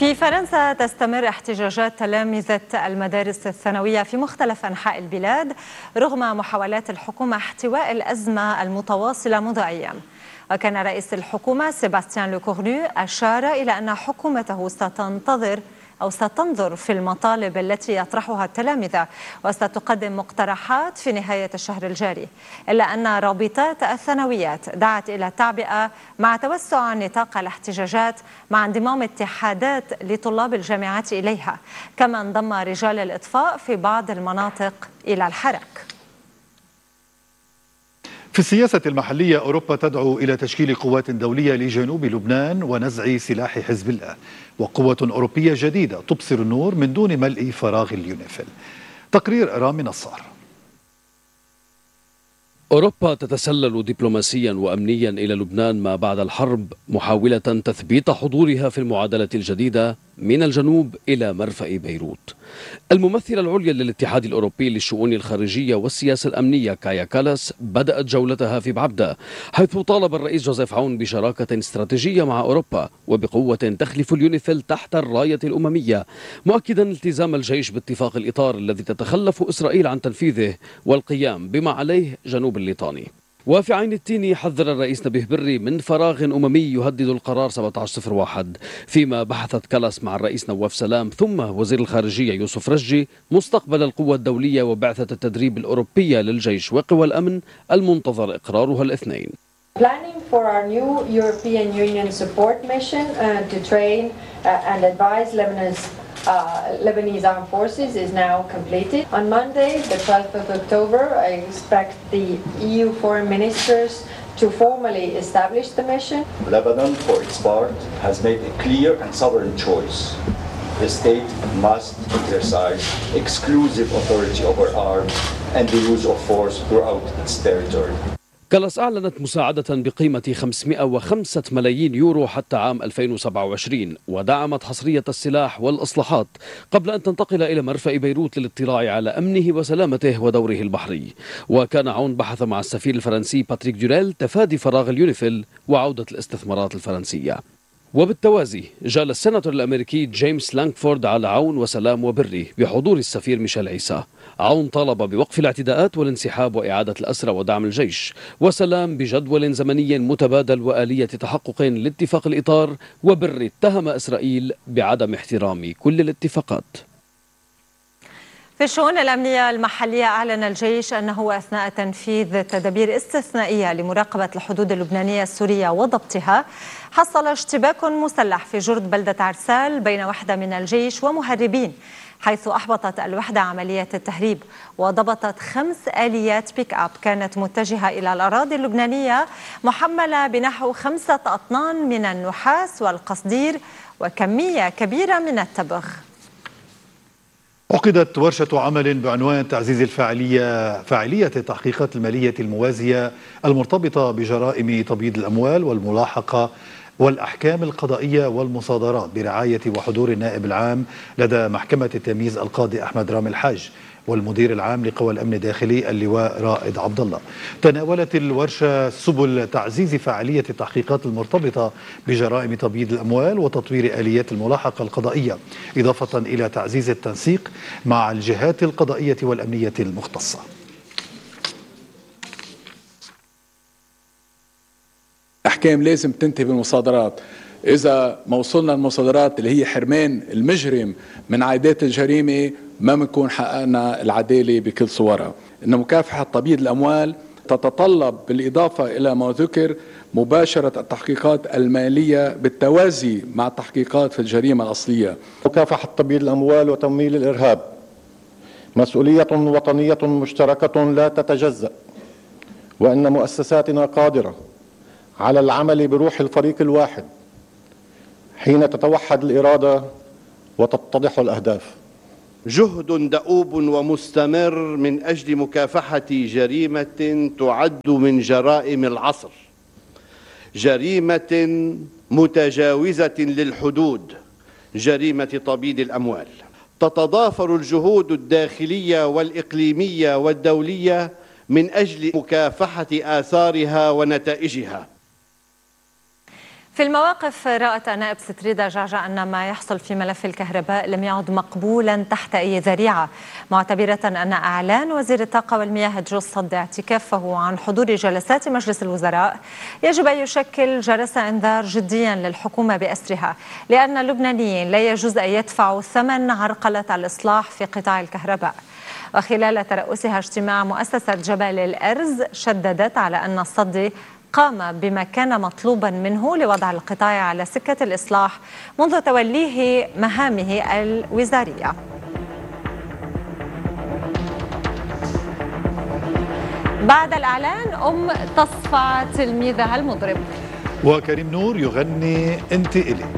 في فرنسا تستمر احتجاجات تلامذة المدارس الثانوية في مختلف أنحاء البلاد رغم محاولات الحكومة احتواء الأزمة المتواصلة منذ أيام. وكان رئيس الحكومة سيباستيان لوكورنو أشار إلى أن حكومته ستنظر في المطالب التي يطرحها التلامذة وستقدم مقترحات في نهاية الشهر الجاري، إلا أن رابطات الثانويات دعت إلى التعبئة مع توسع نطاق الاحتجاجات مع انضمام اتحادات لطلاب الجامعات إليها، كما انضم رجال الإطفاء في بعض المناطق إلى الحراك. في السياسة المحلية، أوروبا تدعو إلى تشكيل قوات دولية لجنوب لبنان ونزع سلاح حزب الله، وقوة أوروبية جديدة تبصر النور من دون ملء فراغ اليونيفيل. تقرير رامي نصار. أوروبا تتسلل دبلوماسيا وأمنيا إلى لبنان ما بعد الحرب، محاولة تثبيت حضورها في المعادلة الجديدة من الجنوب إلى مرفأ بيروت. الممثلة العليا للاتحاد الأوروبي للشؤون الخارجية والسياسة الأمنية كايا كالاس بدأت جولتها في بعبدة، حيث طالب الرئيس جوزيف عون بشراكة استراتيجية مع أوروبا وبقوة تخلف اليونيفيل تحت الراية الأممية، مؤكدا التزام الجيش باتفاق الإطار الذي تتخلف إسرائيل عن تنفيذه والقيام بما عليه جنوب الليطاني. وفي عين التين حذر الرئيس نبيه بري من فراغ أممي يهدد القرار 1701، فيما بحثت كالاس مع الرئيس نواف سلام ثم وزير الخارجية يوسف رجي مستقبل القوة الدولية وبعثة التدريب الأوروبية للجيش وقوى الأمن المنتظر إقرارها الاثنين. Planning for our new European Union support mission to train and advise Lebanese armed forces is now completed. On Monday, the 12th of October, I expect the EU foreign ministers to formally establish the mission. Lebanon, for its part, has made a clear and sovereign choice. The state must exercise exclusive authority over arms and the use of force throughout its territory. كالاس أعلنت مساعدة بقيمة 505 ملايين يورو حتى عام 2027، ودعمت حصرية السلاح والإصلاحات قبل أن تنتقل إلى مرفأ بيروت للاطلاع على أمنه وسلامته ودوره البحري. وكان عون بحث مع السفير الفرنسي باتريك دوريل تفادي فراغ اليونيفيل وعودة الاستثمارات الفرنسية. وبالتوازي جال السيناتور الأمريكي جيمس لانكفورد على عون وسلام وبري بحضور السفير ميشيل عيسى. عون طالب بوقف الاعتداءات والانسحاب وإعادة الأسرى ودعم الجيش، وسلام بجدول زمني متبادل وآلية تحقق لاتفاق الإطار، وبري اتهم إسرائيل بعدم احترام كل الاتفاقات. في الشؤون الأمنية المحلية، أعلن الجيش أنه أثناء تنفيذ تدابير استثنائية لمراقبة الحدود اللبنانية السورية وضبطها، حصل اشتباك مسلح في جرد بلدة عرسال بين وحدة من الجيش ومهربين، حيث أحبطت الوحدة عملية التهريب وضبطت 5 آليات بيك أب كانت متجهة إلى الأراضي اللبنانية محملة بنحو 5 أطنان من النحاس والقصدير وكمية كبيرة من التبغ. عقدت ورشة عمل بعنوان تعزيز فاعلية التحقيقات المالية الموازية المرتبطة بجرائم تبييض الأموال والملاحقة والأحكام القضائية والمصادرات برعاية وحضور النائب العام لدى محكمة التمييز القاضي أحمد رامي الحاج والمدير العام لقوى الأمن الداخلي اللواء رائد عبد الله. تناولت الورشة سبل تعزيز فاعلية التحقيقات المرتبطة بجرائم تبييض الأموال وتطوير آليات الملاحقة القضائية، إضافة إلى تعزيز التنسيق مع الجهات القضائية والأمنية المختصة. أحكام لازم تنتهي بالمصادرات. إذا ما وصلنا المصادرات اللي هي حرمان المجرم من عائدات الجريمة ما بنكون حققنا العدالة بكل صورها. إن مكافحة تبييض الأموال تتطلب بالإضافة إلى ما ذكر مباشرة التحقيقات المالية بالتوازي مع التحقيقات في الجريمة الأصلية. مكافحة تبييض الأموال وتمويل الإرهاب مسؤولية وطنية مشتركة لا تتجزأ، وإن مؤسساتنا قادرة على العمل بروح الفريق الواحد حين تتوحد الإرادة وتتضح الأهداف. جهد دؤوب ومستمر من أجل مكافحة جريمة تعد من جرائم العصر، جريمة متجاوزة للحدود، جريمة تبييض الأموال. تتضافر الجهود الداخلية والإقليمية والدولية من أجل مكافحة آثارها ونتائجها. في المواقف رأت نائب ستريدا جعجع أن ما يحصل في ملف الكهرباء لم يعد مقبولا تحت أي ذريعة، معتبرة أن إعلان وزير الطاقة والمياه جوز صد اعتكافه عن حضور جلسات مجلس الوزراء يجب أن يشكل جرس إنذار جديا للحكومة بأسرها، لأن اللبنانيين لا يجوز أن يدفعوا ثمن عرقلة الإصلاح في قطاع الكهرباء. وخلال ترأسها اجتماع مؤسسة جبل الأرز شددت على أن الصدي قام بما كان مطلوبا منه لوضع القطاع على سكة الإصلاح منذ توليه مهامه الوزارية. بعد الإعلان تصفى تلميذها المضرب. وكريم نور يغني أنت إلي.